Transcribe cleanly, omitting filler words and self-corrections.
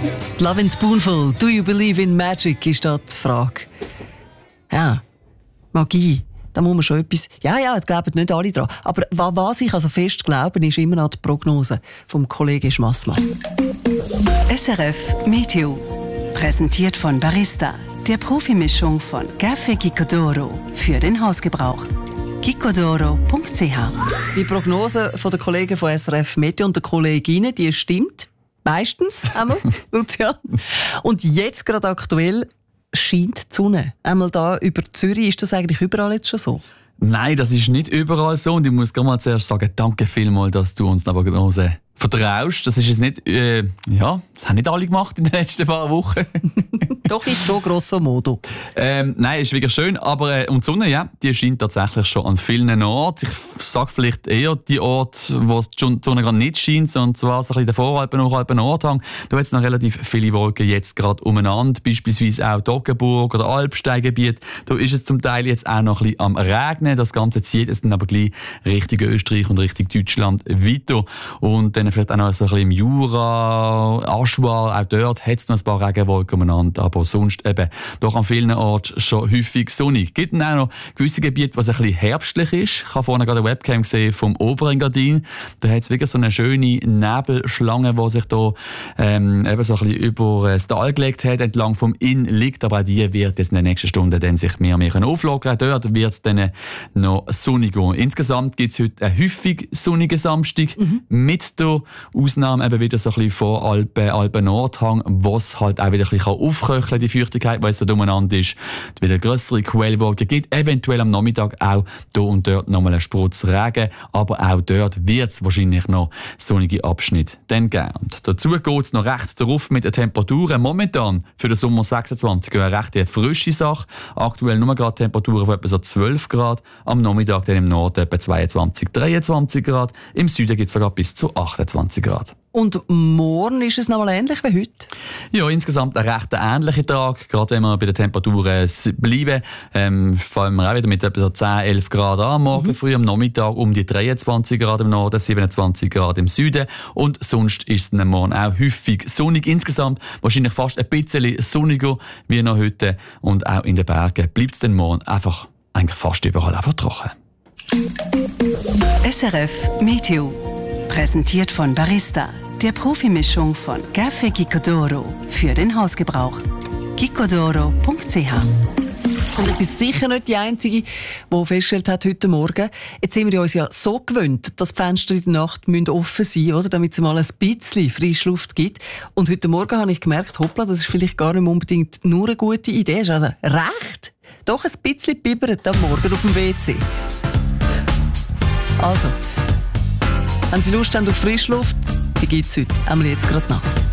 Love in Spoonful, do you believe in magic, ist da die Frage. Ja, Magie, da muss man schon etwas... Ja, das glauben nicht alle dran. Aber was ich also fest glaube, ist immer noch die Prognose vom Kollegen Schmassmann. SRF Meteo. Präsentiert von Barista, der Profimischung von Café Gicodoro für den Hausgebrauch. gicodoro.ch. Die Prognose von den Kollegen von SRF Meteo und der Kolleginnen, die stimmt. Meistens einmal, Lucian. Und jetzt gerade aktuell scheint die Sonne. Einmal da über Zürich, ist das eigentlich überall jetzt schon so? Nein, das ist nicht überall so. Und ich muss gerade mal zuerst sagen, danke vielmals, dass du uns die Prognose vertraust. Das ist jetzt nicht, das haben nicht alle gemacht in den letzten paar Wochen. Doch, ist schon grosso modo. Nein, ist wirklich schön, aber und die Sonne, ja, die scheint tatsächlich schon an vielen Orten. Ich sage vielleicht eher die Orte, wo die Sonne gerade nicht scheint, und zwar so ein bisschen der Voralpen, Nachalpen, Nordhang. Da hat es noch relativ viele Wolken jetzt gerade umeinander, beispielsweise auch Toggenburg oder Alpsteingebiet. Da ist es zum Teil jetzt auch noch ein bisschen am Regnen. Das Ganze zieht es dann aber gleich Richtung Österreich und Richtung Deutschland weiter. Und dann vielleicht auch noch so ein bisschen im Jura, Aschwar, auch dort hat es noch ein paar Regenwolken umeinander, aber sonst eben doch an vielen Orten schon häufig sonnig. Es gibt dann auch noch gewisse Gebiete, was ein bisschen herbstlich ist. Ich habe vorhin gerade eine Webcam gesehen vom Oberengadin. Da hat es wirklich so eine schöne Nebelschlange, die sich da eben so ein bisschen über das Tal gelegt hat, entlang vom Inn liegt. Aber auch die wird jetzt in den nächsten Stunden dann sich mehr und mehr auflockern. Dort wird es dann noch sonnig gehen. Insgesamt gibt es heute einen häufig sonnigen Samstag mit der Ausnahme eben wieder so ein bisschen von Alpen-Nordhang, wo es halt auch wieder ein bisschen aufköcheln, die Feuchtigkeit, die jetzt da umeinander ist, wieder grössere Quellwolken gibt, eventuell am Nachmittag auch hier und dort nochmal einen Sprutz Regen, aber auch dort wird es wahrscheinlich noch sonnige Abschnitte dann geben. Und dazu geht es noch recht drauf mit den Temperaturen. Momentan für den Sommer 26 eine recht frische Sache. Aktuell nur gerade Temperaturen von etwa so 12 Grad, am Nachmittag dann im Norden etwa 22, 23 Grad, im Süden gibt es sogar bis zu 28 Grad. Und morgen ist es noch mal ähnlich wie heute? Ja, insgesamt ein recht ähnlicher Tag, gerade wenn wir bei den Temperaturen bleiben. Fangen wir auch wieder mit etwa so 10, 11 Grad an, morgen früh, am Nachmittag um die 23 Grad im Norden, 27 Grad im Süden. Und sonst ist es dann morgen auch häufig sonnig. Insgesamt wahrscheinlich fast ein bisschen sonniger wie noch heute. Und auch in den Bergen bleibt es dann morgen einfach eigentlich fast überall einfach trocken. SRF Meteo. Präsentiert von Barista, der Profimischung von Café Gicodoro für den Hausgebrauch. gicodoro.ch. Und ich bin sicher nicht die Einzige, die festgestellt hat heute Morgen, jetzt sind wir uns ja so gewöhnt, dass die Fenster in der Nacht offen sein müssen, oder? Damit es mal ein bisschen Frischluft gibt. Und heute Morgen habe ich gemerkt, hoppla, das ist vielleicht gar nicht unbedingt nur eine gute Idee. Es ist also recht, doch ein bisschen bibbert am Morgen auf dem WC. Also, wenn Sie Lust haben auf Frischluft, die gibt es heute. Haben wir jetzt gerade nach.